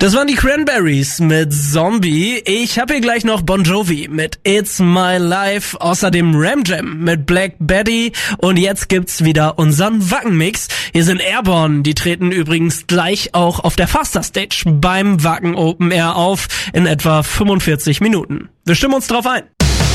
Das waren die Cranberries mit Zombie. Ich habe hier gleich noch Bon Jovi mit It's My Life. Außerdem Ram Jam mit Black Betty. Und jetzt gibt's wieder unseren Wacken-Mix. Hier sind Airborne. Die treten übrigens gleich auch auf der Faster Stage beim Wacken Open Air auf in etwa 45 Minuten. Wir stimmen uns drauf ein.